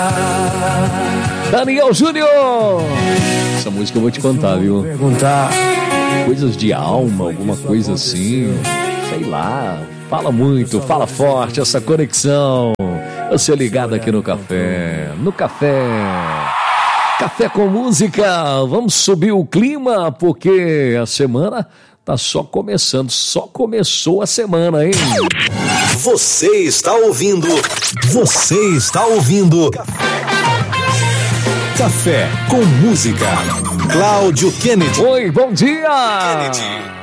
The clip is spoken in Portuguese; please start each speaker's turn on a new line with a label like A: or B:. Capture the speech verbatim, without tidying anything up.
A: Daniel Júnior. Essa música eu vou te contar, viu?
B: Perguntar.
A: Coisas de alma, alguma coisa assim. Sei lá. Fala muito, fala forte essa conexão. Você ligado aqui no café. No café. Café com música. Vamos subir o clima, porque a semana tá só começando. Só começou a semana, hein?
C: Você está ouvindo. Você está ouvindo. Café com música. Cláudio Kennedy.
A: Oi, bom dia!
C: Kennedy.